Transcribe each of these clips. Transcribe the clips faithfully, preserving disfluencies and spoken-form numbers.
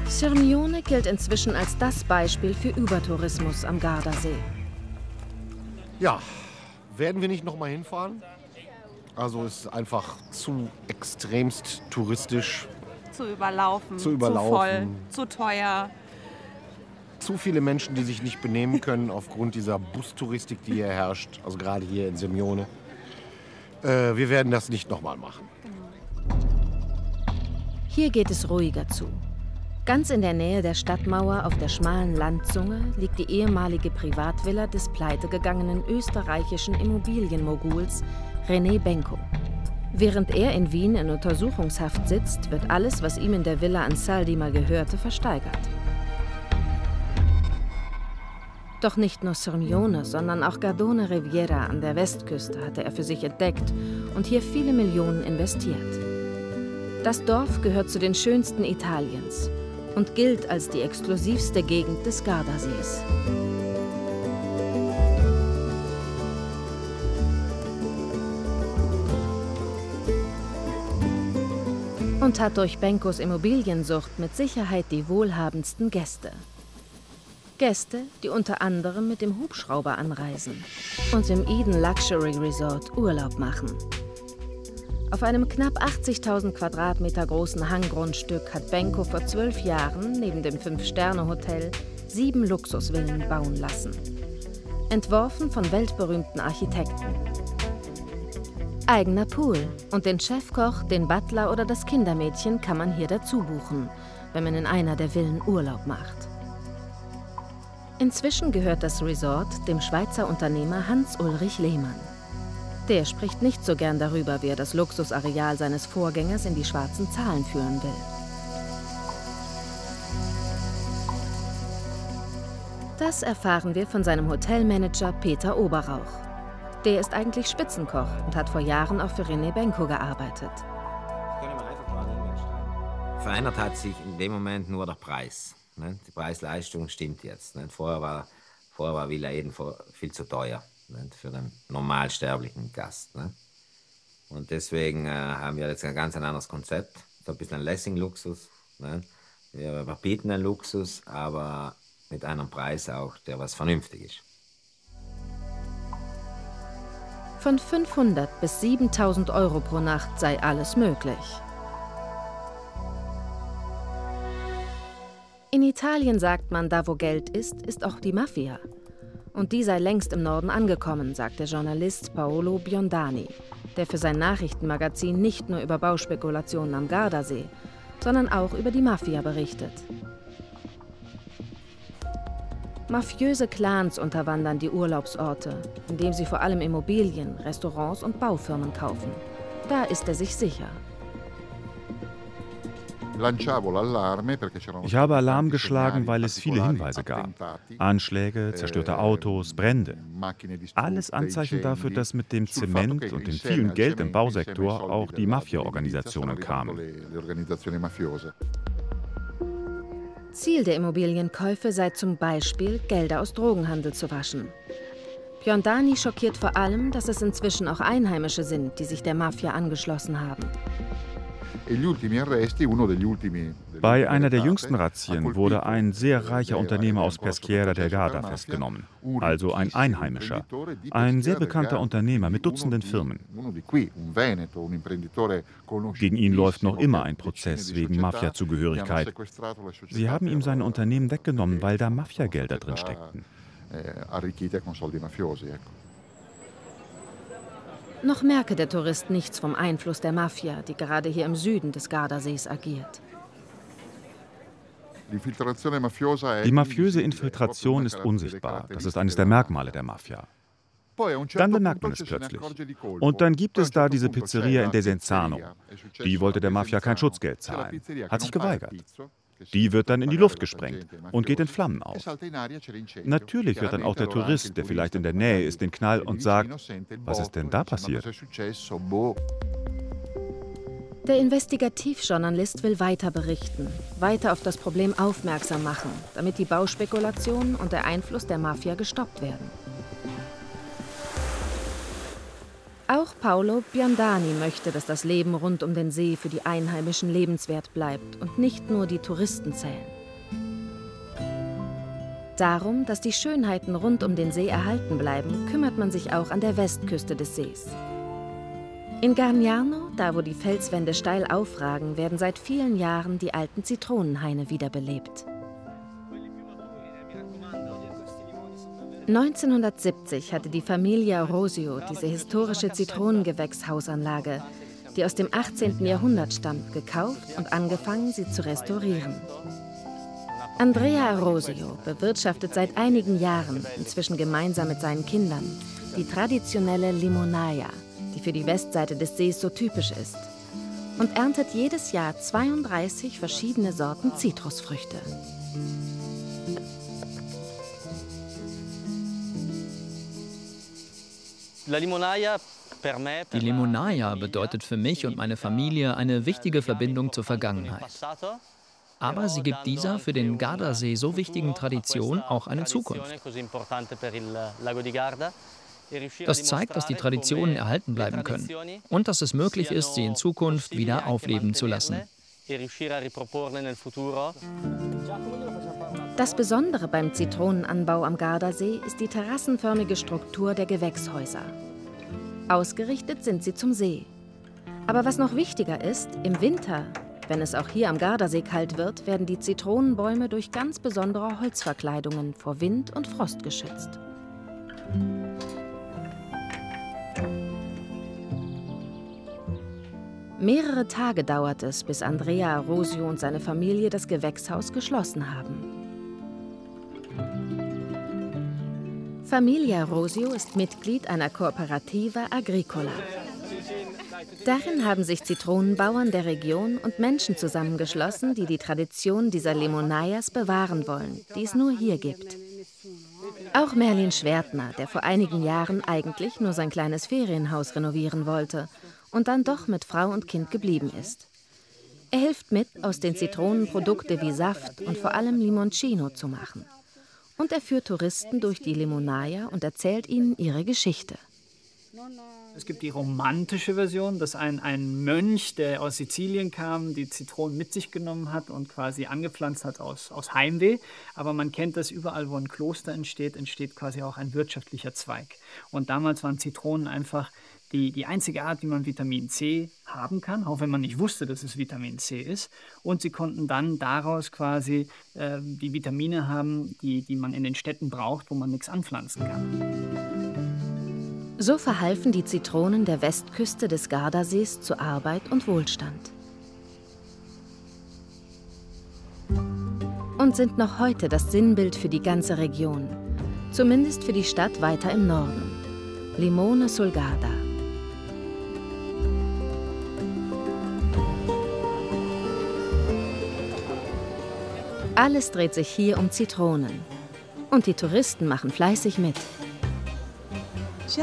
Sirmione gilt inzwischen als das Beispiel für Übertourismus am Gardasee. Ja, werden wir nicht noch mal hinfahren? Also es ist einfach zu extremst touristisch. Zu überlaufen, zu, überlaufen. zu voll, zu teuer. Zu viele Menschen, die sich nicht benehmen können aufgrund dieser Bustouristik, die hier herrscht. Also gerade hier in Sirmione. Äh, wir werden das nicht noch mal machen. Hier geht es ruhiger zu. Ganz in der Nähe der Stadtmauer auf der schmalen Landzunge liegt die ehemalige Privatvilla des pleitegegangenen österreichischen Immobilienmoguls René Benko. Während er in Wien in Untersuchungshaft sitzt, wird alles, was ihm in der Villa an Saldi mal gehörte, versteigert. Doch nicht nur Sirmione, sondern auch Gardone Riviera an der Westküste hatte er für sich entdeckt und hier viele Millionen investiert. Das Dorf gehört zu den schönsten Italiens und gilt als die exklusivste Gegend des Gardasees. Und hat durch Benkos Immobiliensucht mit Sicherheit die wohlhabendsten Gäste. Gäste, die unter anderem mit dem Hubschrauber anreisen und im Eden Luxury Resort Urlaub machen. Auf einem knapp achtzigtausend Quadratmeter großen Hanggrundstück hat Benko vor zwölf Jahren neben dem Fünf-Sterne-Hotel sieben Luxusvillen bauen lassen. Entworfen von weltberühmten Architekten. Eigener Pool und den Chefkoch, den Butler oder das Kindermädchen kann man hier dazu buchen, wenn man in einer der Villen Urlaub macht. Inzwischen gehört das Resort dem Schweizer Unternehmer Hans-Ulrich Lehmann. Der spricht nicht so gern darüber, wie er das Luxusareal seines Vorgängers in die schwarzen Zahlen führen will. Das erfahren wir von seinem Hotelmanager Peter Oberrauch. Der ist eigentlich Spitzenkoch und hat vor Jahren auch für René Benko gearbeitet. Verändert hat sich in dem Moment nur der Preis. Die Preis-Leistung stimmt jetzt. Vorher war, vorher war Villa Eden viel zu teuer für den normalsterblichen Gast. Und deswegen haben wir jetzt ein ganz anderes Konzept. So ein bisschen Lessing-Luxus. Wir bieten einen Luxus, aber mit einem Preis auch, der was vernünftig ist. Von fünfhundert bis siebentausend Euro pro Nacht sei alles möglich. In Italien sagt man, da wo Geld ist, ist auch die Mafia. Und die sei längst im Norden angekommen, sagt der Journalist Paolo Biondani, der für sein Nachrichtenmagazin nicht nur über Bauspekulationen am Gardasee, sondern auch über die Mafia berichtet. Mafiöse Clans unterwandern die Urlaubsorte, indem sie vor allem Immobilien, Restaurants und Baufirmen kaufen. Da ist er sich sicher. Ich habe Alarm geschlagen, weil es viele Hinweise gab. Anschläge, zerstörte Autos, Brände. Alles Anzeichen dafür, dass mit dem Zement und dem vielen Geld im Bausektor auch die Mafia-Organisationen kamen. Ziel der Immobilienkäufe sei zum Beispiel, Gelder aus Drogenhandel zu waschen. Biondani schockiert vor allem, dass es inzwischen auch Einheimische sind, die sich der Mafia angeschlossen haben. Bei einer der jüngsten Razzien wurde ein sehr reicher Unternehmer aus Peschiera del Garda festgenommen, also ein Einheimischer, ein sehr bekannter Unternehmer mit Dutzenden Firmen. Gegen ihn läuft noch immer ein Prozess wegen Mafia-Zugehörigkeit. Sie haben ihm sein Unternehmen weggenommen, weil da Mafiagelder drin steckten. Noch merke der Tourist nichts vom Einfluss der Mafia, die gerade hier im Süden des Gardasees agiert. Die mafiöse Infiltration ist unsichtbar. Das ist eines der Merkmale der Mafia. Dann bemerkt man es plötzlich. Und dann gibt es da diese Pizzeria in Desenzano. Die wollte der Mafia kein Schutzgeld zahlen, hat sich geweigert. Die wird dann in die Luft gesprengt und geht in Flammen auf. Natürlich hört dann auch der Tourist, der vielleicht in der Nähe ist, den Knall und sagt, was ist denn da passiert? Der Investigativjournalist will weiter berichten, weiter auf das Problem aufmerksam machen, damit die Bauspekulationen und der Einfluss der Mafia gestoppt werden. Auch Paolo Biondani möchte, dass das Leben rund um den See für die Einheimischen lebenswert bleibt und nicht nur die Touristen zählen. Darum, dass die Schönheiten rund um den See erhalten bleiben, kümmert man sich auch an der Westküste des Sees. In Gargnano, da wo die Felswände steil aufragen, werden seit vielen Jahren die alten Zitronenhaine wiederbelebt. neunzehnhundertsiebzig hatte die Familie Arosio diese historische Zitronengewächshausanlage, die aus dem achtzehnten Jahrhundert stammt, gekauft und angefangen, sie zu restaurieren. Andrea Arosio bewirtschaftet seit einigen Jahren, inzwischen gemeinsam mit seinen Kindern, die traditionelle Limonaia, die für die Westseite des Sees so typisch ist, und erntet jedes Jahr zweiunddreißig verschiedene Sorten Zitrusfrüchte. Die Limonaia bedeutet für mich und meine Familie eine wichtige Verbindung zur Vergangenheit. Aber sie gibt dieser für den Gardasee so wichtigen Tradition auch eine Zukunft. Das zeigt, dass die Traditionen erhalten bleiben können und dass es möglich ist, sie in Zukunft wieder aufleben zu lassen. Das Besondere beim Zitronenanbau am Gardasee ist die terrassenförmige Struktur der Gewächshäuser. Ausgerichtet sind sie zum See. Aber was noch wichtiger ist, im Winter, wenn es auch hier am Gardasee kalt wird, werden die Zitronenbäume durch ganz besondere Holzverkleidungen vor Wind und Frost geschützt. Mehrere Tage dauert es, bis Andrea Arosio und seine Familie das Gewächshaus geschlossen haben. Familie Arosio ist Mitglied einer Cooperativa Agricola. Darin haben sich Zitronenbauern der Region und Menschen zusammengeschlossen, die die Tradition dieser Limonaias bewahren wollen, die es nur hier gibt. Auch Merlin Schwertner, der vor einigen Jahren eigentlich nur sein kleines Ferienhaus renovieren wollte und dann doch mit Frau und Kind geblieben ist. Er hilft mit, aus den Zitronen Produkte wie Saft und vor allem Limoncino zu machen. Und er führt Touristen durch die Limonaia und erzählt ihnen ihre Geschichte. Es gibt die romantische Version, dass ein, ein Mönch, der aus Sizilien kam, die Zitronen mit sich genommen hat und quasi angepflanzt hat aus, aus Heimweh. Aber man kennt das, überall, wo ein Kloster entsteht, entsteht quasi auch ein wirtschaftlicher Zweig. Und damals waren Zitronen einfach die, die einzige Art, wie man Vitamin C haben kann, auch wenn man nicht wusste, dass es Vitamin C ist. Und sie konnten dann daraus quasi äh, die Vitamine haben, die, die man in den Städten braucht, wo man nichts anpflanzen kann. So verhalfen die Zitronen der Westküste des Gardasees zu Arbeit und Wohlstand. Und sind noch heute das Sinnbild für die ganze Region. Zumindest für die Stadt weiter im Norden. Limone sul Garda. Alles dreht sich hier um Zitronen. Und die Touristen machen fleißig mit. Ciao!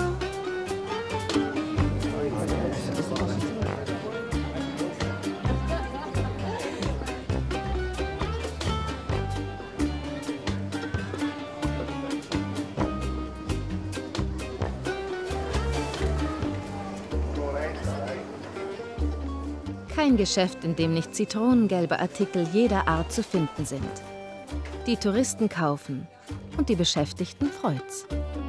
Kein Geschäft, in dem nicht zitronengelbe Artikel jeder Art zu finden sind. Die Touristen kaufen und die Beschäftigten freut's.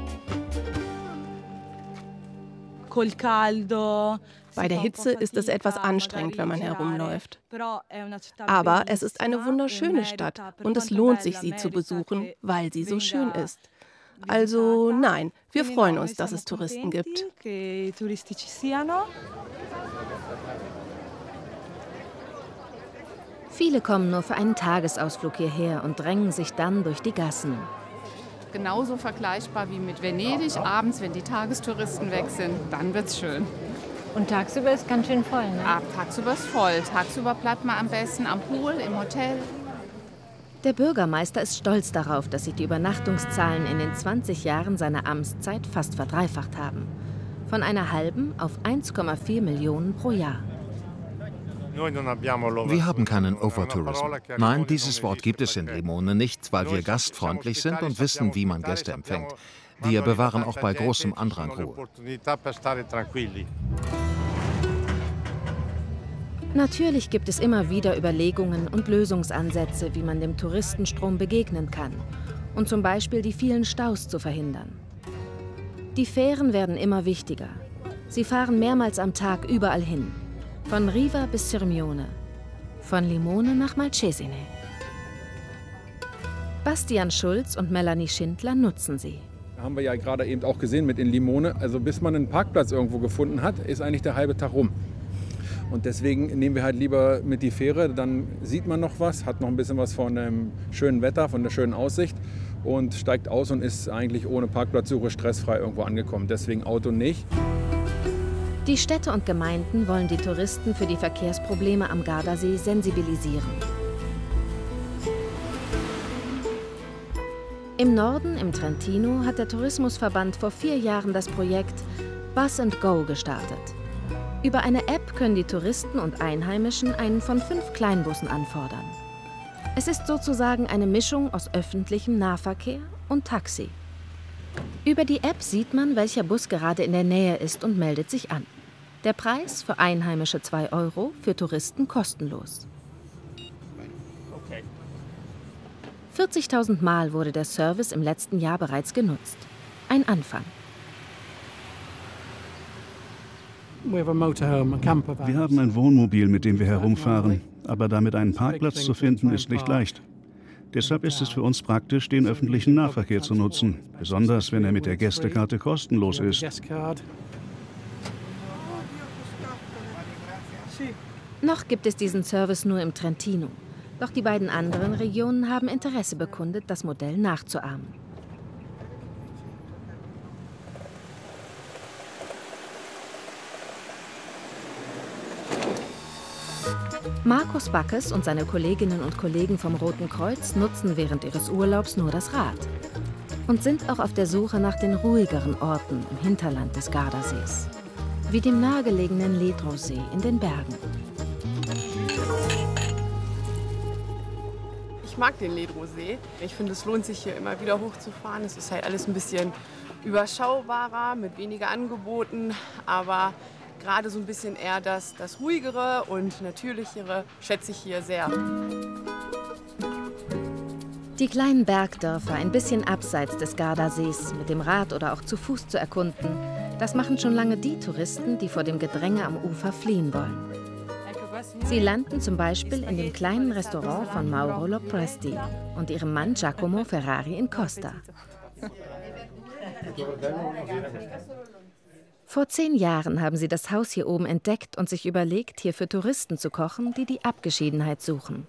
Bei der Hitze ist es etwas anstrengend, wenn man herumläuft. Aber es ist eine wunderschöne Stadt und es lohnt sich, sie zu besuchen, weil sie so schön ist. Also nein, wir freuen uns, dass es Touristen gibt. Viele kommen nur für einen Tagesausflug hierher und drängen sich dann durch die Gassen. Genauso vergleichbar wie mit Venedig. Abends, wenn die Tagestouristen weg sind, dann wird's schön. Und tagsüber ist ganz schön voll, ne? Ah, tagsüber ist voll. Tagsüber bleibt man am besten am Pool, im Hotel. Der Bürgermeister ist stolz darauf, dass sich die Übernachtungszahlen in den zwanzig Jahren seiner Amtszeit fast verdreifacht haben. Von einer halben auf eins Komma vier Millionen pro Jahr. Wir haben keinen Overtourism. Nein, dieses Wort gibt es in Limone nicht, weil wir gastfreundlich sind und wissen, wie man Gäste empfängt. Wir bewahren auch bei großem Andrang Ruhe. Natürlich gibt es immer wieder Überlegungen und Lösungsansätze, wie man dem Touristenstrom begegnen kann und zum Beispiel die vielen Staus zu verhindern. Die Fähren werden immer wichtiger. Sie fahren mehrmals am Tag überall hin, von Riva bis Sirmione, von Limone nach Malcesine. Bastian Schulz und Melanie Schindler nutzen sie. Haben wir ja gerade eben auch gesehen mit in Limone. Also bis man einen Parkplatz irgendwo gefunden hat, ist eigentlich der halbe Tag rum. Und deswegen nehmen wir halt lieber mit die Fähre, dann sieht man noch was, hat noch ein bisschen was von dem schönen Wetter, von der schönen Aussicht und steigt aus und ist eigentlich ohne Parkplatzsuche stressfrei irgendwo angekommen. Deswegen Auto nicht. Die Städte und Gemeinden wollen die Touristen für die Verkehrsprobleme am Gardasee sensibilisieren. Im Norden, im Trentino, hat der Tourismusverband vor vier Jahren das Projekt Bus and Go gestartet. Über eine App können die Touristen und Einheimischen einen von fünf Kleinbussen anfordern. Es ist sozusagen eine Mischung aus öffentlichem Nahverkehr und Taxi. Über die App sieht man, welcher Bus gerade in der Nähe ist und meldet sich an. Der Preis für Einheimische zwei Euro, für Touristen kostenlos. vierzigtausend Mal wurde der Service im letzten Jahr bereits genutzt. Ein Anfang. Wir haben ein Wohnmobil, mit dem wir herumfahren. Aber damit einen Parkplatz zu finden, ist nicht leicht. Deshalb ist es für uns praktisch, den öffentlichen Nahverkehr zu nutzen. Besonders, wenn er mit der Gästekarte kostenlos ist. Noch gibt es diesen Service nur im Trentino. Doch die beiden anderen Regionen haben Interesse bekundet, das Modell nachzuahmen. Markus Backes und seine Kolleginnen und Kollegen vom Roten Kreuz nutzen während ihres Urlaubs nur das Rad und sind auch auf der Suche nach den ruhigeren Orten im Hinterland des Gardasees, wie dem nahegelegenen Ledrosee in den Bergen. Ich mag den Ledrosee. Ich finde, es lohnt sich hier immer wieder hochzufahren. Es ist halt alles ein bisschen überschaubarer, mit weniger Angeboten, aber gerade so ein bisschen eher das, das ruhigere und natürlichere schätze ich hier sehr. Die kleinen Bergdörfer ein bisschen abseits des Gardasees mit dem Rad oder auch zu Fuß zu erkunden, das machen schon lange die Touristen, die vor dem Gedränge am Ufer fliehen wollen. Sie landen zum Beispiel in dem kleinen Restaurant von Mauro Lopresti und ihrem Mann Giacomo Ferrari in Costa. Vor zehn Jahren haben sie das Haus hier oben entdeckt und sich überlegt, hier für Touristen zu kochen, die die Abgeschiedenheit suchen.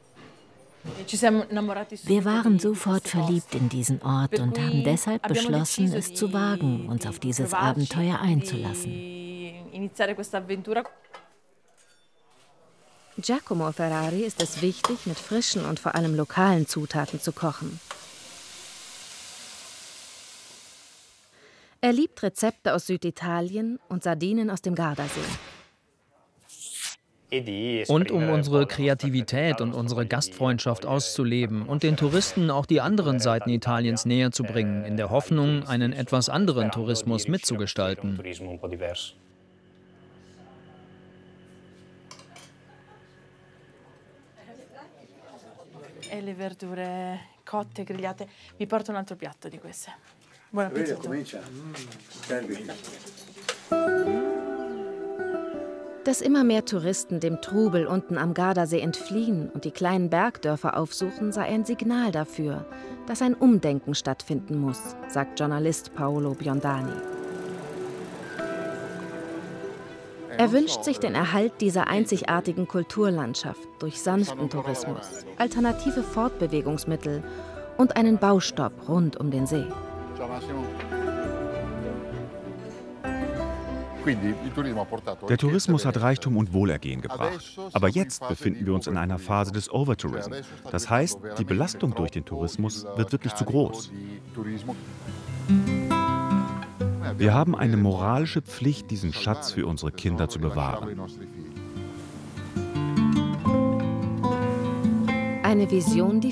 Wir waren sofort verliebt in diesen Ort und haben deshalb beschlossen, es zu wagen, uns auf dieses Abenteuer einzulassen. Giacomo Ferrari ist es wichtig, mit frischen und vor allem lokalen Zutaten zu kochen. Er liebt Rezepte aus Süditalien und Sardinen aus dem Gardasee. Und um unsere Kreativität und unsere Gastfreundschaft auszuleben und den Touristen auch die anderen Seiten Italiens näher zu bringen, in der Hoffnung, einen etwas anderen Tourismus mitzugestalten. E le verdure cotte, grigliate. Vi porto un altro piatto di queste. Buon appetito. Dass immer mehr Touristen dem Trubel unten am Gardasee entfliehen und die kleinen Bergdörfer aufsuchen, sei ein Signal dafür, dass ein Umdenken stattfinden muss, sagt Journalist Paolo Biondani. Er wünscht sich den Erhalt dieser einzigartigen Kulturlandschaft durch sanften Tourismus, alternative Fortbewegungsmittel und einen Baustopp rund um den See. Der Tourismus hat Reichtum und Wohlergehen gebracht. Aber jetzt befinden wir uns in einer Phase des Overtourism. Das heißt, die Belastung durch den Tourismus wird wirklich zu groß. Wir haben eine moralische Pflicht, diesen Schatz für unsere Kinder zu bewahren. Eine Vision, die